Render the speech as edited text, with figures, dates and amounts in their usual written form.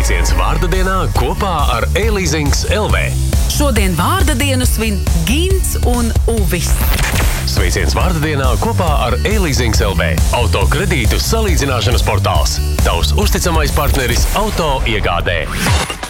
Sveiciens vārda dienā kopā ar e-leasings LV. Šodien vārda dienu svin Gints un Uvis. Sveiciens vārda dienā kopā ar e-leasings LV. Auto kredītu salīdzināšanas portāls. Tavs uzticamais partneris auto iegādē.